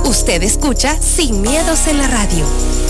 Usted escucha Sin Miedos en la radio.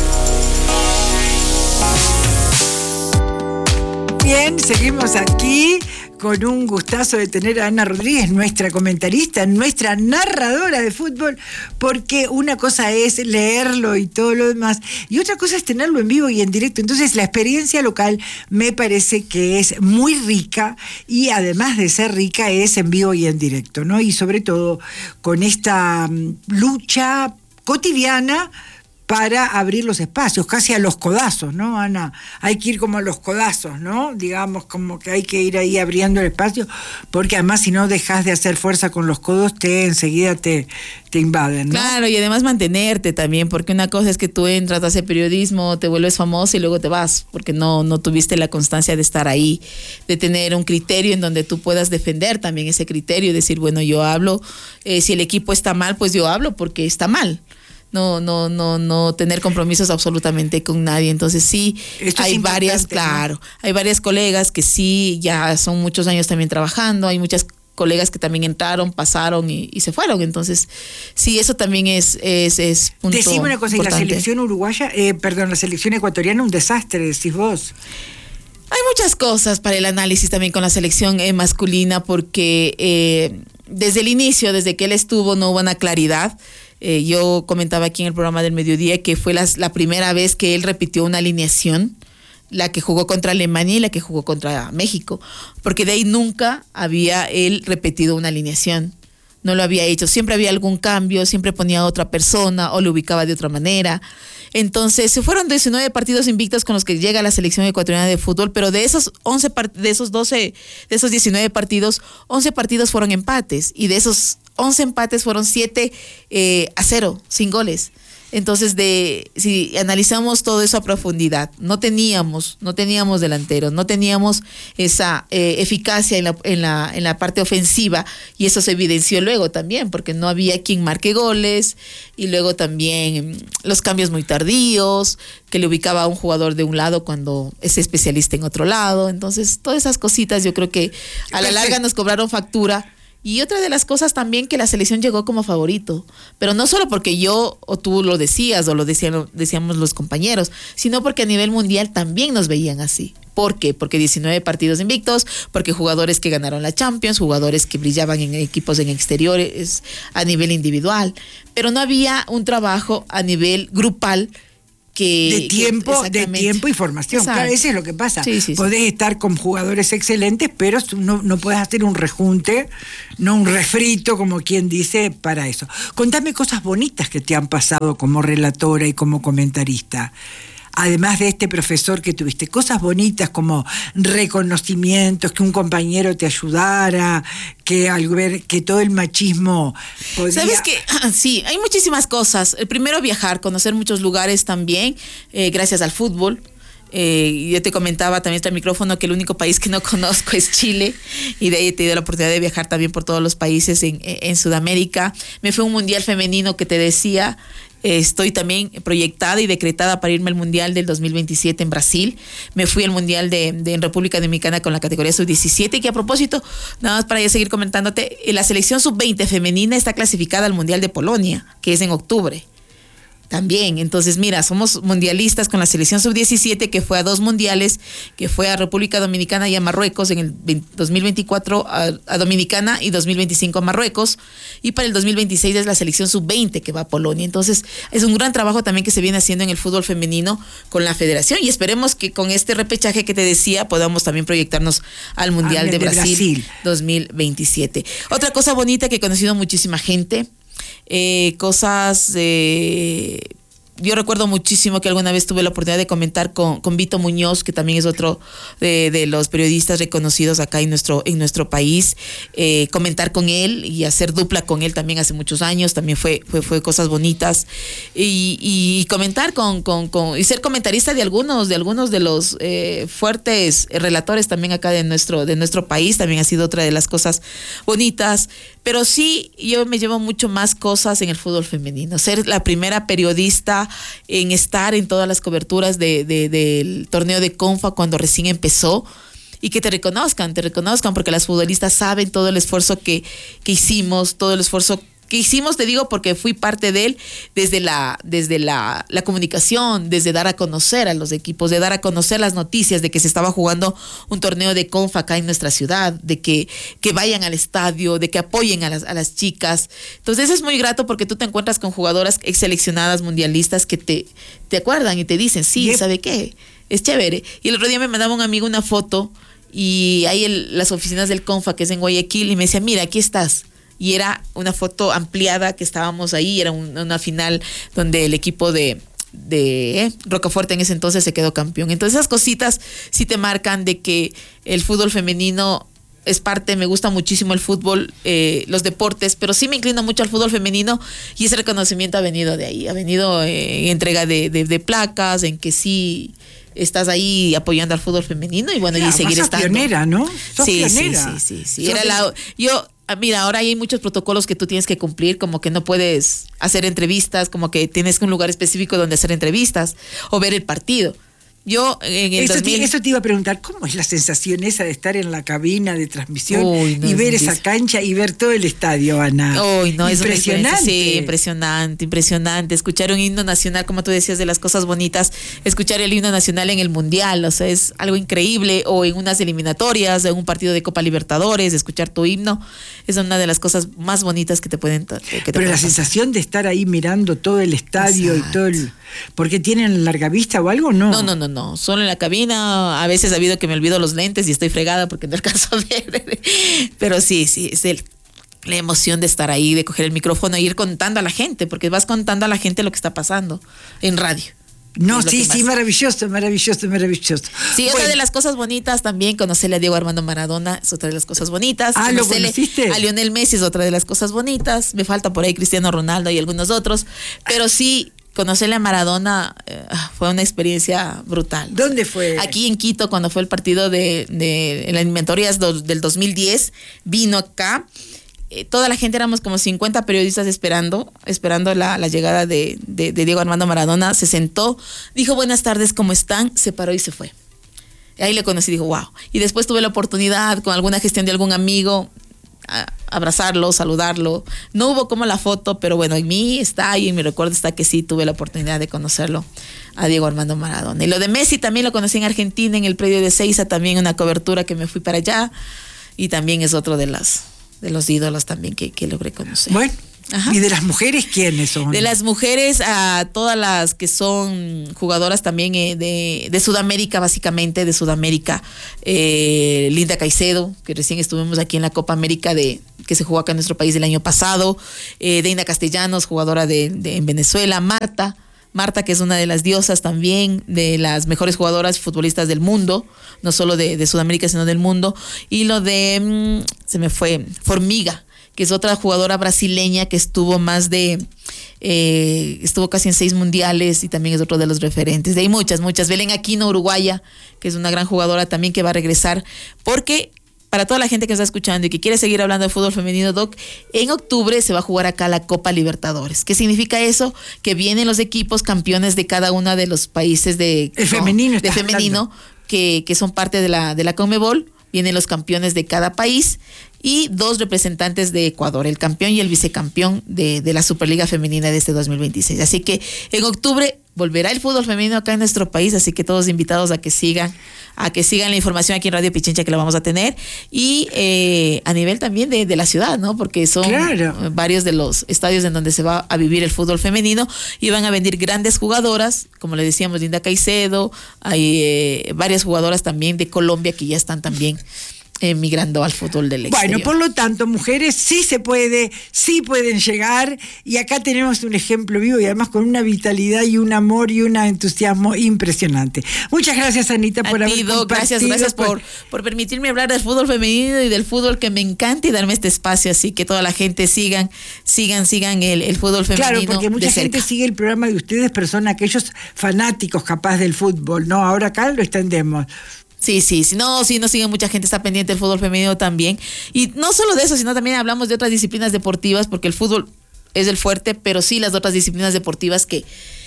Bien, seguimos aquí con un gustazo de tener a Ana Rodríguez, nuestra comentarista, nuestra narradora de fútbol, porque una cosa es leerlo y todo lo demás, y otra cosa es tenerlo en vivo y en directo. Entonces la experiencia local me parece que es muy rica, y además de ser rica es en vivo y en directo, ¿no? Y sobre todo con esta lucha cotidiana para abrir los espacios, casi a los codazos, ¿no, Ana? Hay que ir como a los codazos, ¿no? Digamos, como que hay que ir ahí abriendo el espacio, porque además si no dejas de hacer fuerza con los codos, enseguida te invaden, ¿no? Claro, y además mantenerte también, porque una cosa es que tú entras a hacer periodismo, te vuelves famoso y luego te vas, porque no tuviste la constancia de estar ahí, de tener un criterio en donde tú puedas defender también ese criterio y decir, bueno, yo hablo, si el equipo está mal, pues yo hablo porque está mal. No tener compromisos absolutamente con nadie. Entonces sí, esto hay varias, ¿no? Claro, hay varias colegas que sí, ya son muchos años también trabajando, hay muchas colegas que también entraron, pasaron y se fueron. Entonces sí, eso también es punto. Decime una cosa, importante. ¿y la selección uruguaya, la selección ecuatoriana, un desastre, decís vos? Hay muchas cosas para el análisis también con la selección masculina, porque desde el inicio, desde que él estuvo, no hubo una claridad. Yo comentaba aquí en el programa del mediodía que fue la primera vez que él repitió una alineación, la que jugó contra Alemania y la que jugó contra México, porque de ahí nunca había él repetido una alineación. No lo había hecho, siempre había algún cambio, siempre ponía a otra persona o lo ubicaba de otra manera. Entonces se fueron 19 partidos invictos con los que llega la selección ecuatoriana de fútbol, pero de esos 19 partidos, 11 partidos fueron empates, y de esos 11 empates fueron 7-0, sin goles. Entonces, si analizamos todo eso a profundidad, no teníamos delanteros, no teníamos esa eficacia en la parte ofensiva, y eso se evidenció luego también, porque no había quien marque goles, y luego también los cambios muy tardíos, que le ubicaba a un jugador de un lado cuando es especialista en otro lado. Entonces, todas esas cositas yo creo que a la larga nos cobraron factura. Y otra de las cosas también, que la selección llegó como favorito, pero no solo porque yo o tú lo decías o lo decíamos los compañeros, sino porque a nivel mundial también nos veían así. ¿Por qué? Porque 19 partidos invictos, porque jugadores que ganaron la Champions, jugadores que brillaban en equipos en exteriores a nivel individual, pero no había un trabajo a nivel grupal de tiempo y formación. Exacto. Claro, eso es lo que pasa. Sí. Podés estar con jugadores excelentes, pero no podés hacer un rejunte, no un refrito, como quien dice, para eso. Contame cosas bonitas que te han pasado como relatora y como comentarista. Además de este profesor que tuviste, cosas bonitas como reconocimientos, que un compañero te ayudara, que al ver que todo el machismo podía... ¿Sabes qué? Sí, hay muchísimas cosas. El primero, viajar, conocer muchos lugares también, gracias al fútbol. Yo te comentaba también este micrófono que el único país que no conozco es Chile, y de ahí he tenido la oportunidad de viajar también por todos los países en Sudamérica. Me fue un mundial femenino que te decía. Estoy también proyectada y decretada para irme al Mundial del 2027 en Brasil. Me fui al Mundial en República Dominicana con la categoría sub-17, que a propósito, nada más para ya seguir comentándote, la selección sub-20 femenina está clasificada al Mundial de Polonia, que es en octubre. También, entonces mira, somos mundialistas con la selección sub-17, que fue a 2 mundiales, que fue a República Dominicana y a Marruecos en el 2024 a Dominicana y 2025 a Marruecos, y para el 2026 es la selección sub-20 que va a Polonia. Entonces es un gran trabajo también que se viene haciendo en el fútbol femenino con la federación, y esperemos que con este repechaje que te decía podamos también proyectarnos al Mundial de Brasil 2027. Otra cosa bonita, que he conocido muchísima gente. Yo recuerdo muchísimo que alguna vez tuve la oportunidad de comentar con Vito Muñoz, que también es otro de los periodistas reconocidos acá en nuestro país. Comentar con él y hacer dupla con él también hace muchos años, también fue cosas bonitas. Y comentar y ser comentarista de algunos de los fuertes relatores también acá de nuestro país, también ha sido otra de las cosas bonitas. Pero sí, yo me llevo mucho más cosas en el fútbol femenino. Ser la primera periodista en estar en todas las coberturas del torneo de CONFA cuando recién empezó, y que te reconozcan, porque las futbolistas saben todo el esfuerzo que hicimos, todo el esfuerzo que hicimos, te digo, porque fui parte de él desde la comunicación, desde dar a conocer a los equipos, de dar a conocer las noticias de que se estaba jugando un torneo de CONFA acá en nuestra ciudad, de que vayan al estadio, de que apoyen a las chicas. Entonces es muy grato porque tú te encuentras con jugadoras seleccionadas mundialistas que te acuerdan y te dicen, sí, ¿sabe qué? Es chévere. Y el otro día me mandaba un amigo una foto y ahí las oficinas del CONFA, que es en Guayaquil, y me decía, mira, aquí estás. Y era una foto ampliada que estábamos ahí, era una final donde el equipo de Rocafuerte en ese entonces se quedó campeón. Entonces esas cositas sí te marcan de que el fútbol femenino es parte, me gusta muchísimo el fútbol, los deportes, pero sí me inclino mucho al fútbol femenino y ese reconocimiento ha venido de ahí, ha venido en entrega de placas, en que sí estás ahí apoyando al fútbol femenino y bueno, y seguir estando. Sos pionera, ¿no? Sos sí, pionera. Sí. Mira, ahora hay muchos protocolos que tú tienes que cumplir, como que no puedes hacer entrevistas, como que tienes un lugar específico donde hacer entrevistas o ver el partido. Yo en el eso te iba a preguntar, ¿cómo es la sensación esa de estar en la cabina de transmisión y ver esa cancha y ver todo el estadio, Ana? Impresionante. Sí, impresionante. Escuchar un himno nacional, como tú decías, de las cosas bonitas, escuchar el himno nacional en el Mundial, o sea, es algo increíble, o en unas eliminatorias, en un partido de Copa Libertadores, escuchar tu himno, es una de las cosas más bonitas que te pueden Pero la sensación de estar ahí mirando todo el estadio. Exacto. Y todo el... ¿Porque tienen larga vista o algo? No, solo en la cabina. A veces ha habido que me olvido los lentes y estoy fregada porque no alcanzo a ver. Pero sí, es la emoción de estar ahí, de coger el micrófono e ir contando a la gente, porque vas contando a la gente lo que está pasando en radio. No, sí, maravilloso. Sí, otra de las cosas bonitas también, conocerle a Diego Armando Maradona es otra de las cosas bonitas. ¿Lo conociste? A Lionel Messi es otra de las cosas bonitas. Me falta por ahí Cristiano Ronaldo y algunos otros, pero sí, conocerle a Maradona fue una experiencia brutal. ¿Dónde fue? Aquí en Quito, cuando fue el partido en las eliminatorias del 2010, vino acá. Toda la gente, éramos como 50 periodistas esperando la llegada de Diego Armando Maradona. Se sentó, dijo buenas tardes, ¿cómo están? Se paró y se fue. Ahí le conocí, dijo wow. Y después tuve la oportunidad, con alguna gestión de algún amigo, abrazarlo, saludarlo. No hubo como la foto, pero bueno, en mí está y en mi recuerdo está que sí tuve la oportunidad de conocerlo a Diego Armando Maradona. Y lo de Messi también lo conocí en Argentina, en el predio de Ezeiza, también una cobertura que me fui para allá, y también es otro de los ídolos también que logré conocer. Bueno. Ajá. ¿Y de las mujeres quiénes son? De las mujeres, a todas las que son jugadoras también de Sudamérica, básicamente de Sudamérica. Linda Caicedo, que recién estuvimos aquí en la Copa América que se jugó acá en nuestro país el año pasado. Deina Castellanos, jugadora en Venezuela. Marta, que es una de las diosas también, de las mejores jugadoras futbolistas del mundo, no solo de Sudamérica, sino del mundo. Y lo de, se me fue, Formiga, que es otra jugadora brasileña que estuvo estuvo casi en 6 mundiales y también es otro de los referentes. De ahí muchas. Belén Aquino, uruguaya, que es una gran jugadora también que va a regresar, porque para toda la gente que está escuchando y que quiere seguir hablando de fútbol femenino, Doc, en octubre se va a jugar acá la Copa Libertadores. ¿Qué significa eso? Que vienen los equipos campeones de cada uno de los países de femenino que son parte de la CONMEBOL. Vienen los campeones de cada país y 2 representantes de Ecuador, el campeón y el vicecampeón de la Superliga Femenina de este 2026. Así que en octubre volverá el fútbol femenino acá en nuestro país, así que todos invitados a que sigan la información aquí en Radio Pichincha, que la vamos a tener, y a nivel también de la ciudad, ¿no? Porque son varios de los estadios en donde se va a vivir el fútbol femenino y van a venir grandes jugadoras, como le decíamos, Linda Caicedo, hay varias jugadoras también de Colombia que ya están también migrando al fútbol del exterior. Bueno, por lo tanto, mujeres, sí se puede, sí pueden llegar, y acá tenemos un ejemplo vivo y además con una vitalidad y un amor y un entusiasmo impresionante. Muchas gracias, Anita, por haber compartido. Gracias por permitirme hablar del fútbol femenino y del fútbol que me encanta y darme este espacio, así que toda la gente sigan el fútbol femenino. Claro, porque mucha gente sigue el programa de ustedes, pero son aquellos fanáticos capaz del fútbol, ¿no? Ahora acá lo extendemos. Sí, nos sigue mucha gente, está pendiente del fútbol femenino también. Y no solo de eso, sino también hablamos de otras disciplinas deportivas, porque el fútbol es el fuerte, pero sí las otras disciplinas deportivas que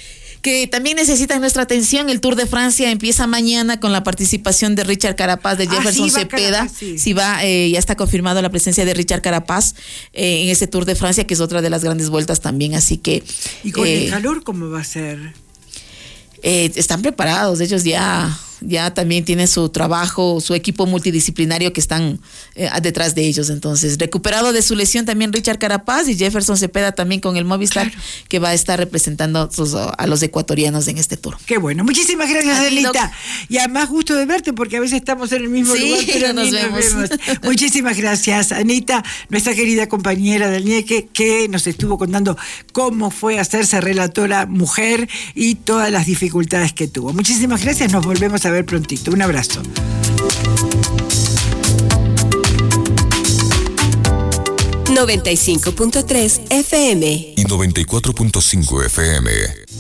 que también necesitan nuestra atención. El Tour de Francia empieza mañana con la participación de Richard Carapaz, de Jefferson Cepeda. Carapaz, sí. Sí va, ya está confirmado la presencia de Richard Carapaz en ese Tour de Francia, que es otra de las grandes vueltas también. Así que. ¿Y con el calor cómo va a ser? Están preparados, ellos ya también tienen su trabajo, su equipo multidisciplinario que están detrás de ellos. Entonces, recuperado de su lesión también Richard Carapaz y Jefferson Cepeda también con el Movistar, claro, que va a estar representando a los ecuatorianos en este tour. Qué bueno, muchísimas gracias, Anita. Y además gusto de verte porque a veces estamos en el mismo lugar, pero nos vemos. Muchísimas gracias, Anita, nuestra querida compañera del Ñeque, que nos estuvo contando cómo fue hacerse relatora mujer y todas las dificultades que tuvo. Muchísimas gracias, nos volvemos a ver prontito. Un abrazo. ...95.3 FM y 94.5 FM.